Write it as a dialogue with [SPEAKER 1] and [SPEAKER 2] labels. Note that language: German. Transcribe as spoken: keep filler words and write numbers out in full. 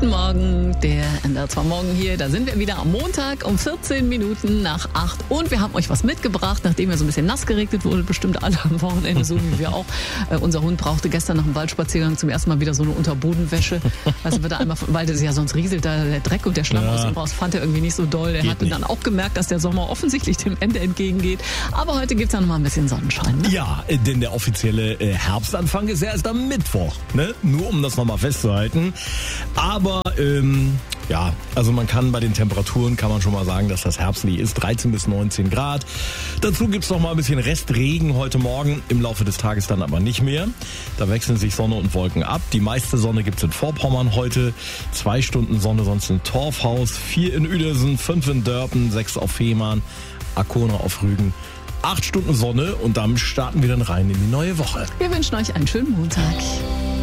[SPEAKER 1] Guten Morgen, der N D R zwei Morgen hier. Da sind wir wieder am Montag um vierzehn Minuten nach acht. Und wir haben euch was mitgebracht, nachdem ihr so ein bisschen nass geregnet wurde, bestimmt alle am Wochenende, so wie wir auch. Äh, unser Hund brauchte gestern nach dem Waldspaziergang zum ersten Mal wieder so eine Unterbodenwäsche. Also wird er einmal, weil das ja sonst rieselt da der Dreck und der Schlamm
[SPEAKER 2] Ja.
[SPEAKER 1] aus ihm raus, fand er irgendwie nicht so doll. Er hatte dann auch gemerkt, dass der Sommer offensichtlich dem Ende entgegengeht. Aber heute gibt's ja noch mal ein bisschen Sonnenschein. Ne?
[SPEAKER 2] Ja, denn der offizielle äh, Herbstanfang ist ja erst am Mittwoch, ne? Nur um das nochmal festzuhalten. Aber ähm, ja, also man kann bei den Temperaturen, kann man schon mal sagen, dass das herbstlich ist, dreizehn bis neunzehn Grad. Dazu gibt's noch mal ein bisschen Restregen heute Morgen, im Laufe des Tages dann aber nicht mehr. Da wechseln sich Sonne und Wolken ab. Die meiste Sonne gibt's in Vorpommern heute, zwei Stunden Sonne sonst in Torfhaus, vier in Uedersen, fünf in Dörpen, sechs auf Fehmarn, Arkona auf Rügen. Acht Stunden Sonne und damit starten wir dann rein in die neue Woche.
[SPEAKER 1] Wir wünschen euch einen schönen Montag.